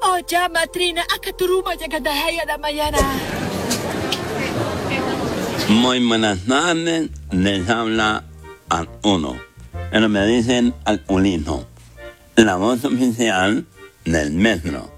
Oh, ya, Matrina, akaturuma ya kadahaya da mañana. Muy buenas tardes, les habla al uno, pero me dicen al Ulino, la voz oficial del metro.